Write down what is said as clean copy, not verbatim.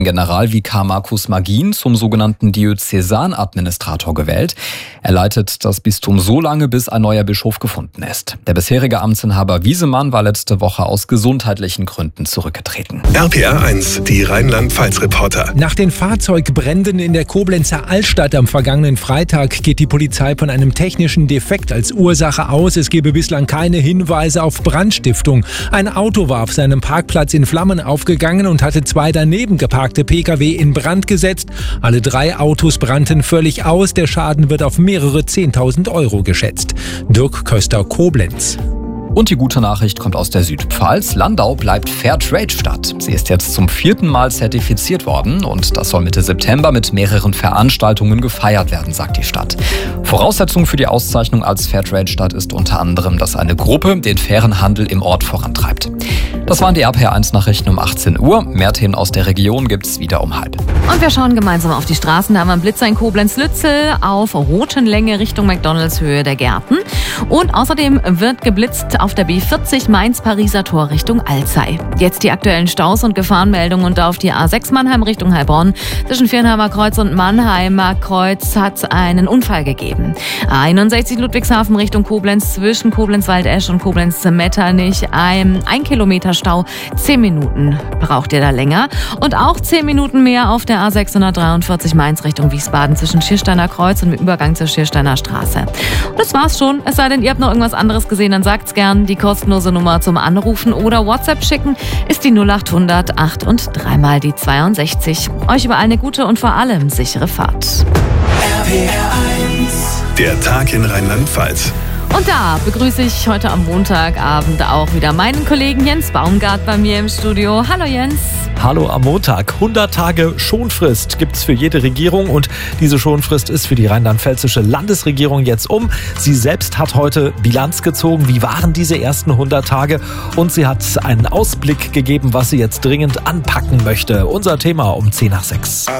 Generalvikar Markus Magin zum sogenannten Diözesanadministrator gewählt. Er leitet das Bistum so lange, bis ein neuer Bischof gefunden ist. Der bisherige Amtsinhaber Wiesemann war letzte Woche aus gesundheitlichen Gründen zurückgetreten. RPR 1, die Rheinland-Pfalz-Reporter. Nach den Fahrzeugbränden in der Koblenzer Altstadt am vergangenen Freitag geht die Polizei von einem technischen Defekt als Ursache aus. Es gebe bislang keine Hinweise auf Brandstiftung. Ein Auto war auf seinem Parkplatz in Flammen aufgegangen und hatte 2 daneben geparkte Pkw in Brand gesetzt. Alle 3 Autos brannten völlig aus. Der Schaden wird auf mehrere 10.000 € geschätzt. Dirk Köster, Koblenz. Und die gute Nachricht kommt aus der Südpfalz. Landau bleibt Fairtrade-Stadt. Sie ist jetzt zum 4. Mal zertifiziert worden und das soll Mitte September mit mehreren Veranstaltungen gefeiert werden, sagt die Stadt. Voraussetzung für die Auszeichnung als Fairtrade-Stadt ist unter anderem, dass eine Gruppe den fairen Handel im Ort vorantreibt. Das waren die RPR 1 Nachrichten um 18 Uhr. Mehr Themen aus der Region gibt's wieder um 12:30. Und wir schauen gemeinsam auf die Straßen. Da haben wir einen Blitzer in Koblenz-Lützel auf Rotenlänge Richtung McDonalds Höhe der Gärten. Und außerdem wird geblitzt auf der B40 Mainz-Pariser Tor Richtung Alzey. Jetzt die aktuellen Staus und Gefahrenmeldungen und auf die A6 Mannheim Richtung Heilbronn. Zwischen Viernheimer Kreuz und Mannheimer Kreuz hat es einen Unfall gegeben. A61 Ludwigshafen Richtung Koblenz zwischen Koblenz-Waldesch und Koblenz-Metternich. 1 Kilometer Stau. 10 Minuten braucht ihr da länger. Und auch 10 Minuten mehr auf der A643 Mainz Richtung Wiesbaden zwischen Schiersteiner Kreuz und dem Übergang zur Schiersteiner Straße. Und das war's schon. Es sei denn, ihr habt noch irgendwas anderes gesehen, dann sagt's gern. Die kostenlose Nummer zum Anrufen oder WhatsApp schicken ist die 0800 8 und 3 mal die 62. Euch überall eine gute und vor allem sichere Fahrt. RPR 1, der Tag in Rheinland-Pfalz. Und da begrüße ich heute am Montagabend auch wieder meinen Kollegen Jens Baumgart bei mir im Studio. Hallo Jens. Hallo am Montag. 100 Tage Schonfrist gibt's für jede Regierung und diese Schonfrist ist für die rheinland-pfälzische Landesregierung jetzt um. Sie selbst hat heute Bilanz gezogen. Wie waren diese ersten 100 Tage? Und sie hat einen Ausblick gegeben, was sie jetzt dringend anpacken möchte. Unser Thema um 5:10.